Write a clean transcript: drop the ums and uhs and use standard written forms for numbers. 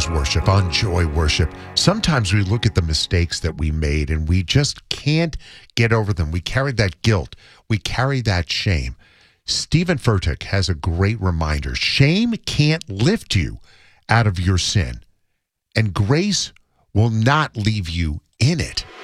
Praise Worship, on Joy Worship. Sometimes we look at the mistakes that we made and we just can't get over them. We carry that guilt. We carry that shame. Stephen Furtick has a great reminder. Shame can't lift you out of your sin, and grace will not leave you in it.